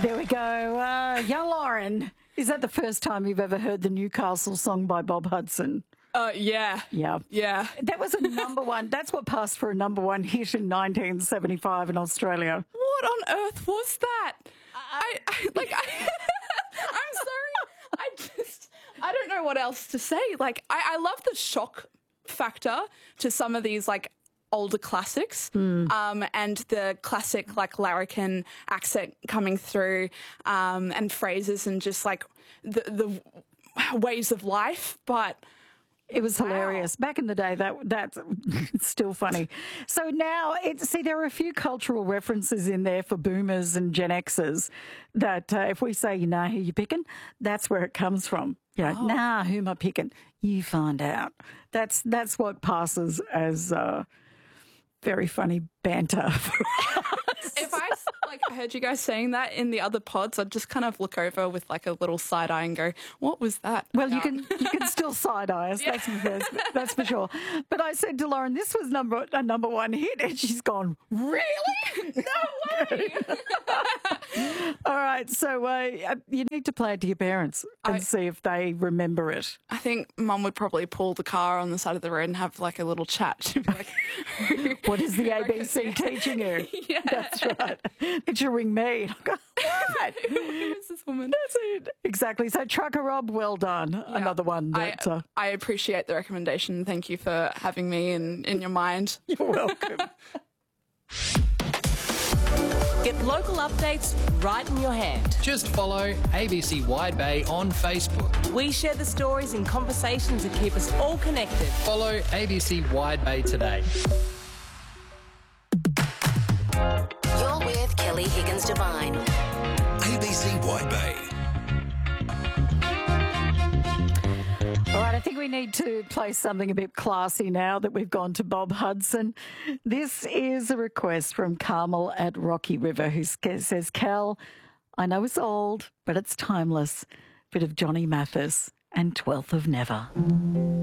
There we go. Young Lauren, is that the first time you've ever heard the Newcastle song by Bob Hudson? Yeah. Yeah. Yeah. That was a number one. That's what passed for a number one hit in 1975 in Australia. What on earth was that? I'm sorry. I don't know what else to say. Like, I love the shock factor to some of these, like, older classics, and the classic, like, larrikin accent coming through, and phrases and just, like, the ways of life, but... It was hilarious. Back in the day, that's still funny. So now, there are a few cultural references in there for boomers and Gen Xers that if we say, you know who you're picking, that's where it comes from. You know, nah, who am I picking? You find out. That's what passes as very funny banter. If I heard you guys saying that in the other pods, I'd just kind of look over with like a little side eye and go, "What was that?" Well, you can still side eye us. Yeah. That's for sure. But I said to Lauren, this was a number one hit, and she's gone, "Really? No way!" All right, so you need to play it to your parents and see if they remember it. I think Mum would probably pull the car on the side of the road and have like a little chat. She'd be like, "What is the ABC teaching you?" Yeah, that's right. It should ring me. I go, "What? Who is this woman?" That's it. Exactly. So Trucker Rob, well done. Yeah. Another one. That, I appreciate the recommendation. Thank you for having me in your mind. You're welcome. Get local updates right in your hand. Just follow ABC Wide Bay on Facebook. We share the stories and conversations that keep us all connected. Follow ABC Wide Bay today. You're with Kelly Higgins Devine. ABC Wide Bay. All right, I think we need to play something a bit classy now that we've gone to Bob Hudson. This is a request from Carmel at Rocky River who says, "Cal, I know it's old, but it's timeless. Bit of Johnny Mathis and 12th of Never."